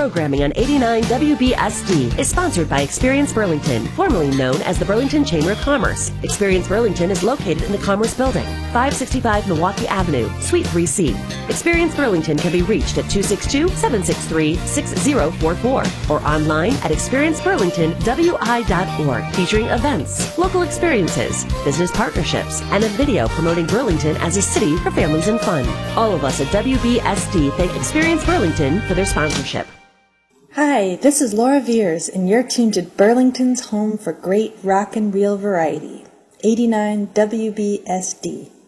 programming on 89 WBSD is sponsored by Experience Burlington, formerly known as the Burlington Chamber of Commerce. Experience Burlington is located in the Commerce Building, 565 Milwaukee Avenue, Suite 3C. Experience Burlington can be reached at 262-763-6044 or online at experienceburlingtonwi.org, featuring events, local experiences, business partnerships, and a video promoting Burlington as a city for families and fun. All of us at WBSD thank Experience Burlington for their sponsorship. Hi, this is Laura Veers, and you're tuned to Burlington's home for great rock and reel variety, 89 WBSD.